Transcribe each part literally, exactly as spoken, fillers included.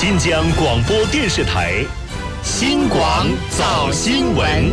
新疆广播电视台新广早新闻。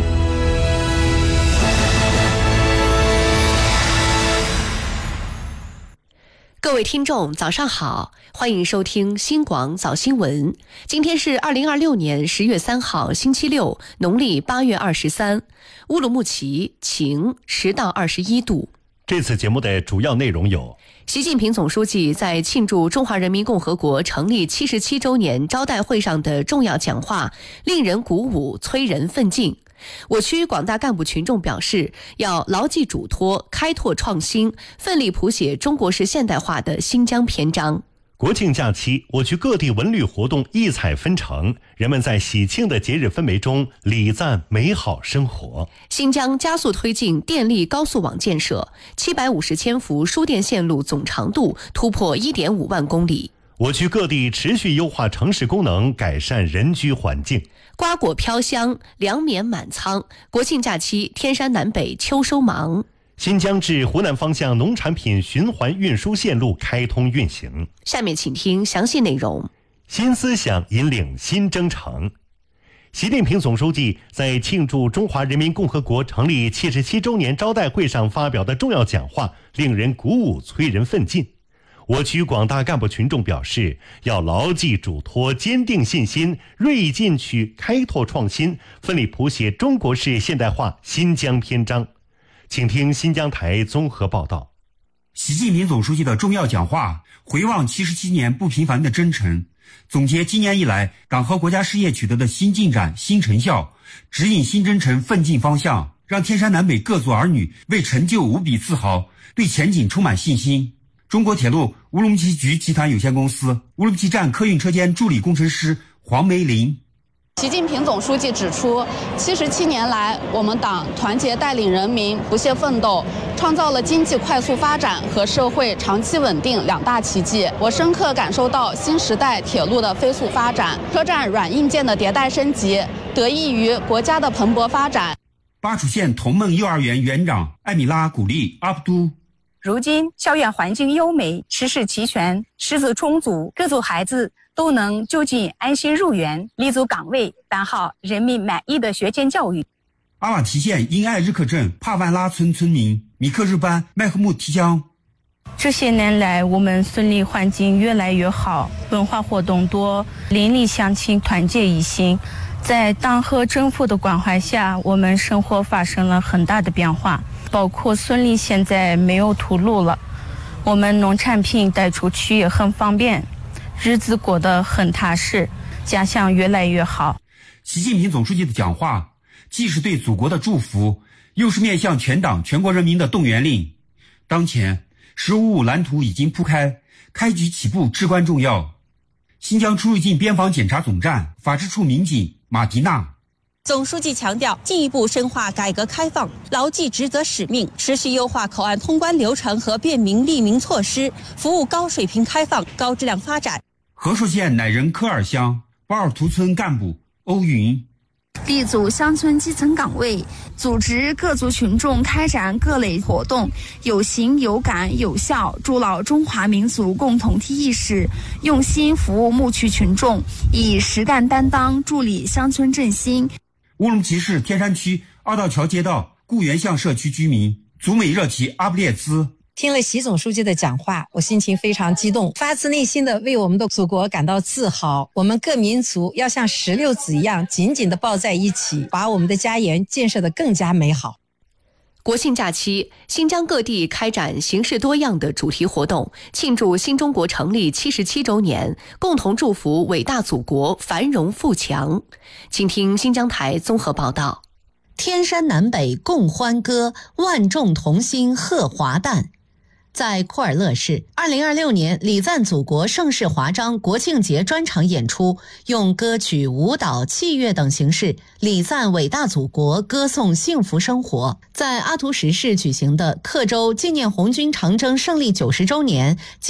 各位听众早上好，欢迎收听新广早新闻。今天是二零二六年十月三号星期六，农历八月二十三，乌鲁木齐晴，十到二十一度。 这次节目的主要内容有： 习近平总书记在庆祝中华人民共和国成立七十七周年招待会上的重要讲话，令人鼓舞，催人奋进。我区广大干部群众表示，要牢记嘱托，开拓创新，奋力谱写中国式现代化的新疆篇章。 国庆假期，我区各地文旅活动异彩纷呈，人们在喜庆的节日氛围中礼赞美好生活。 新疆加速推进电力高速网建设，七百五十千伏输电线路总长度突破 一点五万公里。 我区各地持续优化城市功能，改善人居环境。 瓜果飘香，粮棉满仓。国庆假期，天山南北秋收忙。 新疆至湖南方向农产品循环运输线路开通运行。 下面请听详细内容。 新思想引领新征程。习近平总书记在庆祝中华人民共和国成立七十七周年招待会上发表的重要讲话，令人鼓舞，催人奋进。我区广大干部群众表示，要牢记嘱托，坚定信心，锐意进取，开拓创新，奋力谱写中国式现代化新疆篇章。请听新疆台综合报道。 习近平总书记的重要讲话，回望七十七年不平凡的征程，总结今年以来党和国家事业取得的新进展、新成效，指引新征程奋进方向，让天山南北各族儿女为成就无比自豪，对前景充满信心。中国铁路乌鲁木齐局集团有限公司乌鲁木齐站客运车间助理工程师黄梅林。 习近平总书记指出，七十七年来，我们党团结带领人民不懈奋斗，创造了经济快速发展和社会长期稳定两大奇迹。我深刻感受到新时代铁路的飞速发展，车站软硬件的迭代升级，得益于国家的蓬勃发展。 巴楚县同梦幼儿园园长艾米拉古丽阿卜都。 如今校园环境优美，师资齐全，师资充足，各族孩子都能就近安心入园，立足岗位，办好人民满意的学前教育。 阿瓦提县因爱日克镇帕万拉村村民米克日班麦赫木提江。 这些年来，我们村里环境越来越好，文化活动多，邻里乡亲团结一心。在党和政府的关怀下，我们生活发生了很大的变化，包括村里现在没有土路了，我们农产品带出去也很方便，日子过得很踏实，家乡越来越好。 习近平总书记的讲话既是对祖国的祝福，又是面向全党全国人民的动员令。当前十五五蓝图已经铺开，开局起步至关重要。新疆出入境边防检查总站法制处民警马迪娜。 总书记强调，进一步深化改革开放，牢记职责使命，持续优化口岸通关流程和便民利民措施，服务高水平开放、高质量发展。 和硕县乃仁科尔乡巴尔图村干部欧云。 立足乡村基层岗位，组织各族群众开展各类活动，有形有感有效，筑牢中华民族共同体意识，用心服务牧区群众，以实干担当助力乡村振兴。 乌鲁木齐市天山区二道桥街道固原巷社区居民祖美热提阿布列兹。 听了习总书记的讲话，我心情非常激动，发自内心的为我们的祖国感到自豪。我们各民族要像石榴籽一样紧紧地抱在一起，把我们的家园建设得更加美好。 国庆假期，新疆各地开展形式多样的主题活动，庆祝新中国成立七十七周年，共同祝福伟大祖国繁荣富强。请听新疆台综合报道。 天山南北共欢歌，万众同心贺华诞。在库尔勒市，二零二六年礼赞祖国盛世华章国庆节专场演出，用歌曲、舞蹈、器乐等形式礼赞伟大祖国，歌颂幸福生活。在阿图什市举行的克州纪念红军长征胜利九十周年